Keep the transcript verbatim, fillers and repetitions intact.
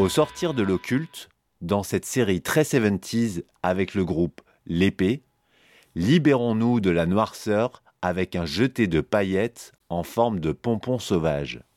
Au sortir de l'occulte, dans cette série très soixante-dix avec le groupe L'Épée, libérons-nous de la noirceur avec un jeté de paillettes en forme de pompons sauvages.